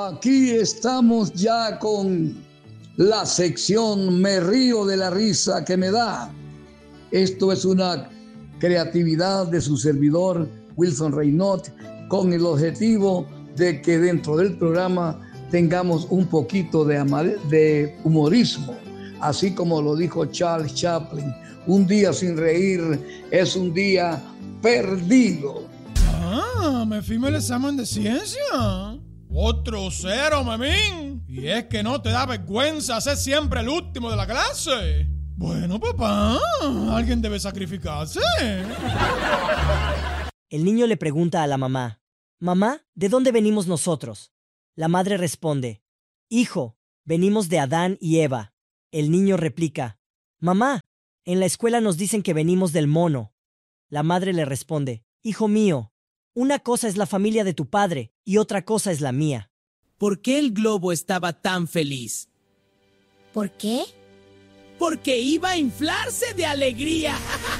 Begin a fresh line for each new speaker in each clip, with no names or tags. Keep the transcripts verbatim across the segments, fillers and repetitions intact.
Aquí estamos ya con la sección Me río de la risa que me da. Esto es una creatividad de su servidor Wilson Reynot, con el objetivo de que dentro del programa tengamos un poquito de, de humorismo, así como lo dijo Charles Chaplin: un día sin reír es un día perdido.
Ah, me firmé el examen de ciencia. Otro cero, memín. Y es que no te da vergüenza ser siempre el último de la clase. Bueno, papá, alguien debe sacrificarse.
El niño le pregunta a la mamá: «Mamá, ¿de dónde venimos nosotros?». La madre responde: «Hijo, venimos de Adán y Eva». El niño replica: «Mamá, en la escuela nos dicen que venimos del mono». La madre le responde: «Hijo mío, una cosa es la familia de tu padre y otra cosa es la mía».
¿Por qué el globo estaba tan feliz?
¿Por qué?
Porque iba a inflarse de alegría.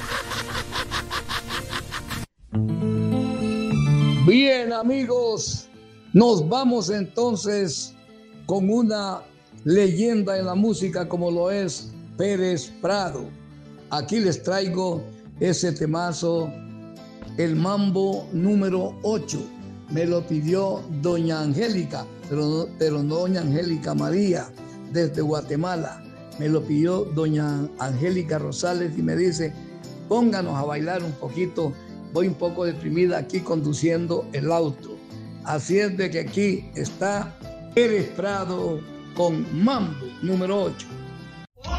Bien, amigos, nos vamos entonces con una leyenda en la música como lo es Pérez Prado. Aquí les traigo ese temazo, el mambo número ocho. Me lo pidió doña Angélica, pero, pero no doña Angélica María, desde Guatemala. Me lo pidió doña Angélica Rosales y me dice: pónganos a bailar un poquito. Voy un poco deprimida aquí conduciendo el auto. Así es de que aquí está Pérez Prado con mambo número ocho.